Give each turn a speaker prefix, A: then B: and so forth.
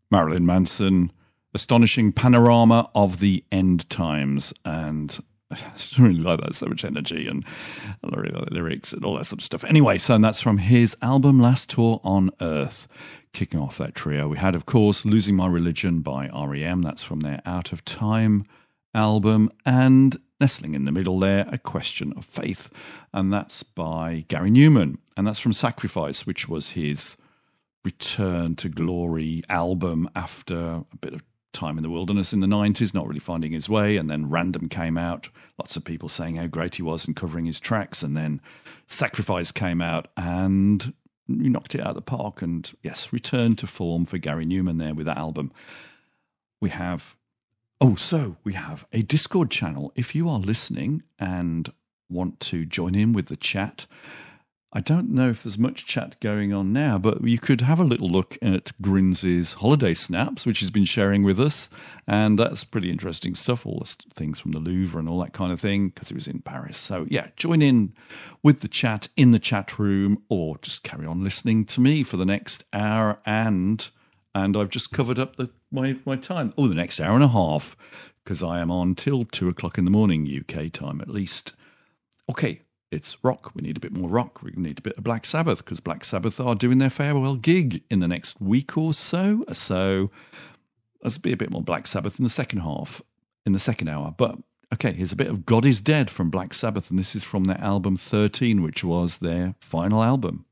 A: Marilyn Manson, astonishing panorama of the end times. And I really like that, so much energy, and I really like the lyrics and all that sort of stuff. Anyway, so that's from his album Last Tour on Earth. Kicking off that trio, we had, of course, Losing My Religion by R.E.M. That's from their Out of Time album. And nestling in the middle there, A Question of Faith. And that's by Gary Newman. And that's from Sacrifice, which was his return to glory album after a bit of time in the wilderness in the 90s, not really finding his way. And then Random came out. Lots of people saying how great he was and covering his tracks. And then Sacrifice came out and he knocked it out of the park, and yes, returned to form for Gary Newman there with that album. We have a Discord channel. If you are listening and want to join in with the chat, I don't know if there's much chat going on now, but you could have a little look at Grins's holiday snaps, which he's been sharing with us, and that's pretty interesting stuff, all the things from the Louvre and all that kind of thing, because he was in Paris. So yeah, join in with the chat in the chat room, or just carry on listening to me for the next hour, and I've just covered up my time. The next hour and a half, because I am on till 2 o'clock in the morning, UK time at least. Okay. It's rock. We need a bit more rock. We need a bit of Black Sabbath, because Black Sabbath are doing their farewell gig in the next week or so. So there'll be a bit more Black Sabbath in the second half, in the second hour. But okay, here's a bit of God is Dead from Black Sabbath, and this is from their album 13, which was their final album.